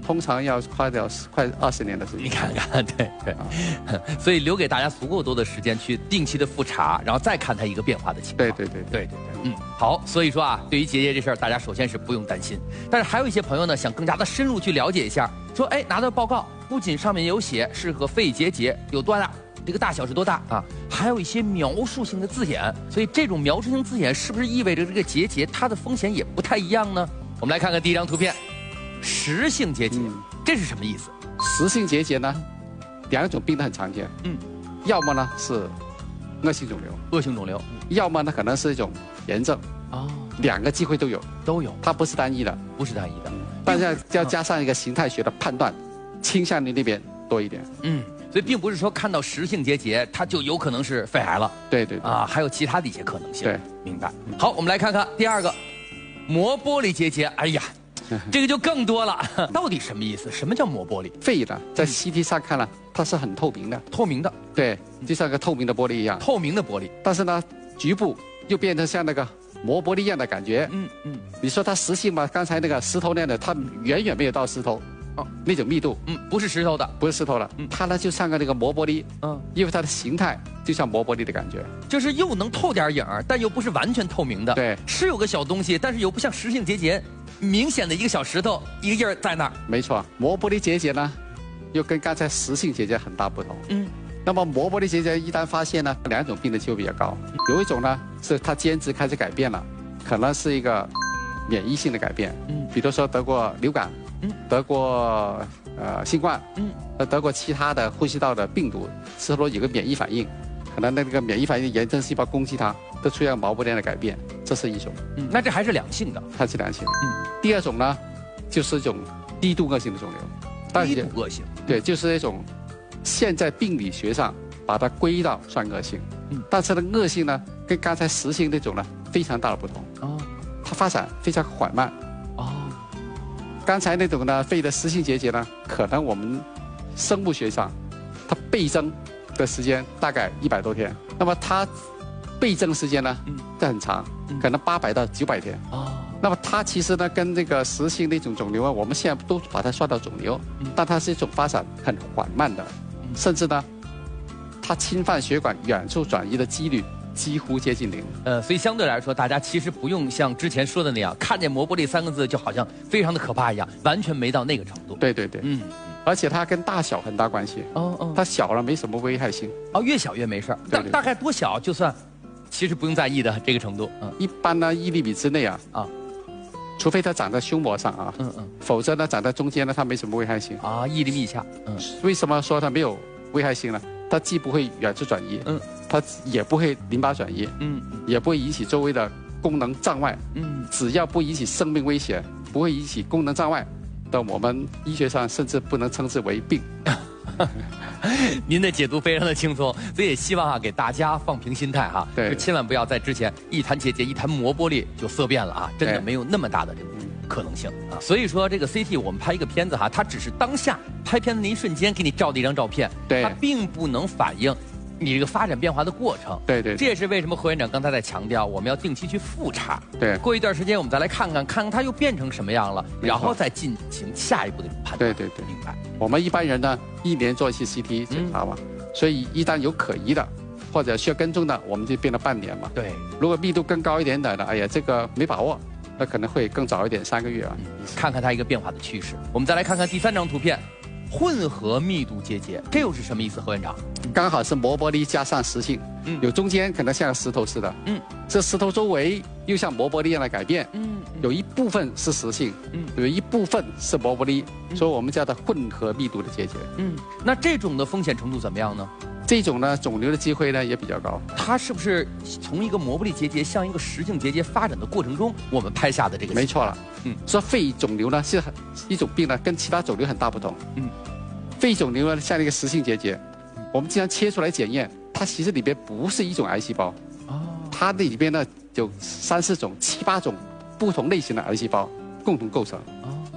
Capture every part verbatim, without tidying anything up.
通常要花掉快二十年的时间。 你看看，对对，啊、所以留给大家足够多的时间去定期的复查，然后再看它一个变化的情况。 对对对对对对，嗯，好，所以说啊，对于结节这事儿，大家首先是不用担心，但是还有一些朋友呢，想更加的深入去了解一下，说，哎，拿到报告，不仅上面有写是个肺结节有多大，这个大小是多大啊，还有一些描述性的字眼，所以这种描述性字眼是不是意味着这个结节它的风险也不太一样呢？我们来看看第一张图片，实性结节，嗯、这是什么意思？ 实性结节呢，两种病都很常见，嗯，要么呢是恶性肿瘤， 恶性肿瘤， 要么呢可能是一种炎症，哦，两个机会都有， 都有， 它不是单一的， 不是单一的， 但是要加上一个形态学的判断，倾向于那边多一点， 嗯。所以并不是说看到实性结节，它就有可能是肺癌了。 对对对啊，还有其他的一些可能性。 对， 明白。好，我们来看看第二个，膜玻璃结节。哎呀，这个就更多了。到底什么意思？什么叫膜玻璃？ 肺呢，在 C T 上看了，它是很透明的， 透明的。 对，就像个透明的玻璃一样。 透明的玻璃。 但是呢，局部又变成像那个膜玻璃一样的感觉。 嗯嗯。 你说它实性嘛？刚才那个石头那样的，它远远没有到石头。哦，那种密度， 嗯，不是石头的， 不是石头了，嗯，它呢就像个那个膜玻璃，嗯，因为它的形态就像膜玻璃的感觉， 就是又能透点影儿，但又不是完全透明的， 对， 是有个小东西，但是又不像实性结节，明显的一个小石头，一个印儿在那儿。 没错，膜玻璃结节呢，又跟刚才实性结节很大不同，嗯，那么膜玻璃结节一旦发现呢，两种病的机会比较高，有一种呢是它间质开始改变了，可能是一个免疫性的改变，嗯，比如说得过流感。得过呃新冠，嗯，得过其他的呼吸道的病毒，之后有个免疫反应，可能那个免疫反应炎症细胞攻击它，都出现毛玻璃的改变，这是一种。 嗯，那这还是良性的， 它是良性的。嗯，第二种呢，就是一种低度恶性的肿瘤。 低度恶性。 对，就是一种现在病理学上把它归到算恶性，嗯，但是呢恶性呢跟刚才实性那种呢非常大的不同。哦，它发展非常缓慢。刚才那种呢，肺的实性结节呢，可能我们生物学上，它倍增的时间大概一百多天，那么它倍增时间呢，嗯，这很长，可能八百到九百天。哦，那么它其实呢，跟这个实性那种肿瘤啊，我们现在都把它算到肿瘤，但它是一种发展很缓慢的，甚至呢，它侵犯血管远处转移的几率几乎接近零。 呃，所以相对来说，大家其实不用像之前说的那样，看见膜玻璃三个字就好像非常的可怕一样，完全没到那个程度。 对对对，嗯，而且它跟大小很大关系。哦哦，它小了没什么危害性。 哦，越小越没事儿。大大概多小就算，其实不用在意的这个程度。 嗯，一般呢一厘米之内啊啊，除非它长在胸膜上啊，嗯嗯，否则呢长在中间呢它没什么危害性。 啊，一厘米以下。嗯， 为什么说它没有危害性呢？它既不会远处转移，嗯，它也不会淋巴转移，嗯，也不会引起周围的功能障碍，嗯，只要不引起生命危险，不会引起功能障碍，但我们医学上甚至不能称之为病。 您的解读非常的轻松，所以也希望啊给大家放平心态哈， 对， 千万不要在之前一谈结节一谈膜玻璃就色变了啊，真的没有那么大的这个可能性啊。所以说这个 C T 我们拍一个片子哈，它只是当下拍片子那一瞬间给你照的一张照片， 对， 它并不能反映你这个发展变化的过程。 对 对, 对， 这也是为什么何院长刚才在强调我们要定期去复查。 对， 过一段时间我们再来看看，看看它又变成什么样了，然后再进行下一步的判断。 对对对， 明白。 我们一般人呢，一年做一次 C T 检查嘛，嗯、所以一旦有可疑的或者需要跟踪的，我们就变了半年嘛。 对， 如果密度更高一点点的，哎呀，这个没把握，那可能会更早一点，三个月啊。嗯、 看看它一个变化的趋势。我们再来看看第三张图片。混合密度结节，这又是什么意思？何院长， 刚好是膜玻璃加上实性，嗯，有中间可能像石头似的，嗯，这石头周围又像膜玻璃一样的改变，嗯，有一部分是实性，嗯，有一部分是膜玻璃，嗯、所以我们叫它混合密度的结节， 嗯，那这种的风险程度怎么样呢？ 这种呢，肿瘤的机会呢也比较高。 它是不是从一个膜玻璃结节向一个实性结节发展的过程中，我们拍下的这个？ 没错了。嗯，说肺肿瘤呢是很一种病呢，跟其他肿瘤很大不同。嗯，肺肿瘤呢像一个实性结节，我们经常切出来检验，它其实里边不是一种癌细胞。哦，它那里边呢有三四种、七八种不同类型的癌细胞共同构成。哦，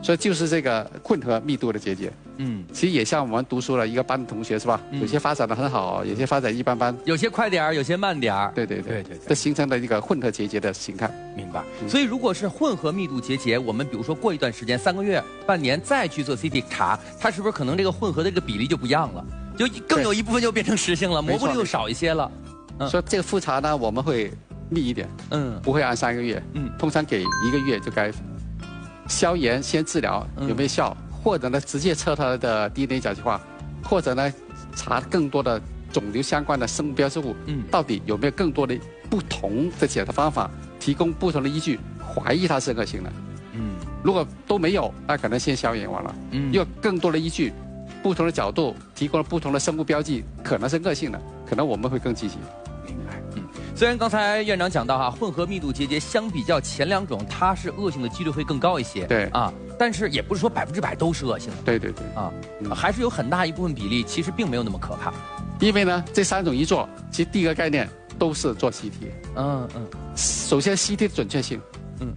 所以就是这个混合密度的结节。嗯，其实也像我们读书了一个班的同学是吧？嗯、有些发展的很好，有些发展一般般， 有些快点儿，有些慢点儿。 对对对对对对， 这形成了一个混合结节的形态。 明白。嗯、所以如果是混合密度结节，我们比如说过一段时间，三个月、半年再去做 C T 查，它是不是可能这个混合的这个比例就不一样了？就更有一部分就变成实性了，蘑菇就少一些了。 嗯、所以这个复查呢，我们会密一点，嗯，不会按三个月，嗯，通常给一个月就该消炎先治疗有没有效，嗯、或者呢直接测它的 D N A 甲基化，或者呢查更多的肿瘤相关的生物标志物，嗯，到底有没有更多的不同的检测方法，提供不同的依据，怀疑它是恶性的，嗯，如果都没有，那可能先消炎完了，嗯，有更多的依据。不同的角度提供了不同的生物标记，可能是恶性的，可能我们会更积极。 明白。嗯，虽然刚才院长讲到哈，混合密度结节相比较前两种，它是恶性的几率会更高一些。 对啊，但是也不是说百分之百都是恶性的。 对对对。啊， 嗯、还是有很大一部分比例其实并没有那么可怕。 因为呢，这三种一做，其实第一个概念都是做 C T。嗯嗯。首先 C T 的准确性，嗯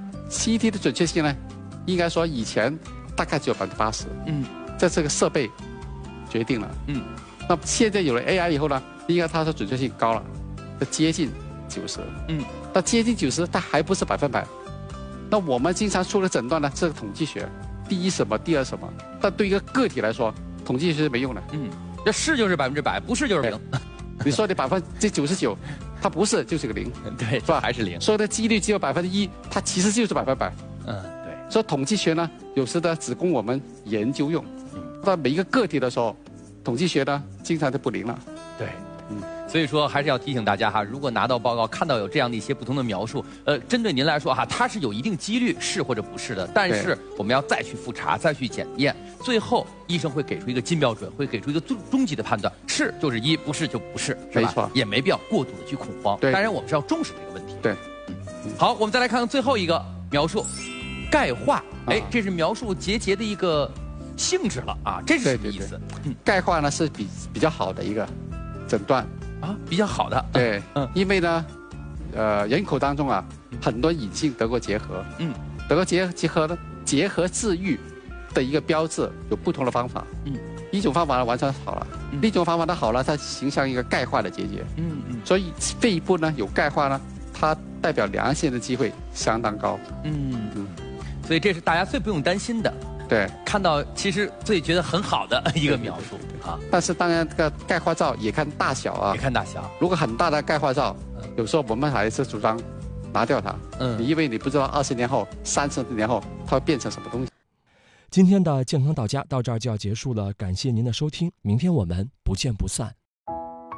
，C T 的准确性呢，应该说以前大概只有百分之八十。嗯。在这个设备决定了，嗯，那现在有了 A I 以后呢，应该它的准确性高了，接近九十，嗯，那接近九十，它还不是百分百。那我们经常出的诊断呢，这个统计学，第一什么，第二什么，但对一个个体来说，统计学是没用的， 嗯，这是就是百分之百，不是就是零。 你说的百分之九十九，它不是就是个零， 对，是吧？还是零。 说的几率只有百分之一，它其实就是百分百，嗯，对。所以统计学呢，有时呢只供我们研究用。到每一个个体的时候，统计学呢经常就不灵了。 对，嗯，所以说还是要提醒大家哈，如果拿到报告看到有这样的一些不同的描述，呃，针对您来说哈，它是有一定几率是或者不是的，但是我们要再去复查、再去检验，最后医生会给出一个金标准，会给出一个终终极的判断，是就是一，不是就不是，是吧？ 没错， 也没必要过度的去恐慌。 对， 当然我们是要重视这个问题。 对， 嗯，好，我们再来看看最后一个描述，钙化，哎，这是描述结节的一个性质了啊，这是什么意思？ 对对对嗯，钙化呢是比比较好的一个诊断啊，比较好的。 对，嗯，因为呢，呃，人口当中啊，很多隐性得过结核，嗯，得过结结核的结核治愈的一个标志有不同的方法，嗯，一种方法呢完全好了，嗯、另一种方法它好了，它形成一个钙化的结节，嗯嗯，所以肺部呢有钙化呢，它代表良性的机会相当高，嗯嗯，所以这是大家最不用担心的。 对， 看到其实最觉得很好的一个描述啊。 但是当然，这个钙化灶也看大小啊， 也看大小。 如果很大的钙化灶，有时候我们还是主张拿掉它。嗯，因为你不知道二十年后、三十年后它会变成什么东西。 今天的健康到家到这儿就要结束了，感谢您的收听，明天我们不见不散。